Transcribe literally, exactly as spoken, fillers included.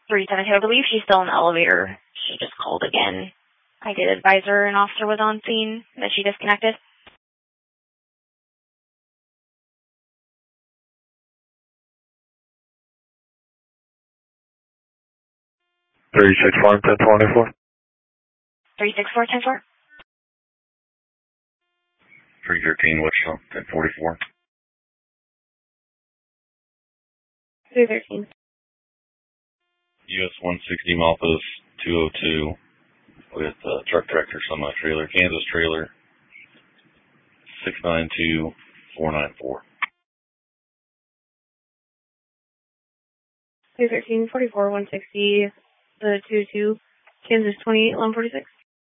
three seven two, I believe she's still in the elevator. She just called again. I did advise her an officer was on scene, that she disconnected. three six four, ten twenty-four. three six four, ten four. three thirteen, Wichita, ten forty-four. three thirteen. U S one sixty Malpas two oh two with uh, truck tractor semi-trailer, Kansas trailer, six nine two four nine four. three thirteen, forty-four, one sixty, the two two, Kansas twenty-eight, eleven forty-six.